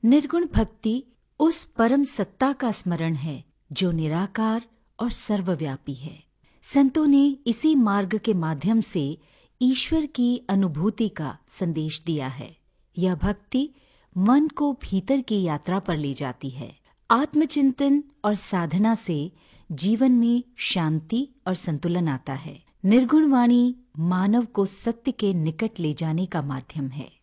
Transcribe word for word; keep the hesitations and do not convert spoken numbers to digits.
निर्गुण भक्ति उस परम सत्ता का स्मरण है जो निराकार और सर्वव्यापी है। संतों ने इसी मार्ग के माध्यम से ईश्वर की अनुभूति का संदेश दिया है। यह भक्ति मन को भीतर की यात्रा पर ले जाती है। आत्मचिंतन और साधना से जीवन में शांति और संतुलन आता है। निर्गुण वाणी मानव को सत्य के निकट ले जाने का माध्यम है।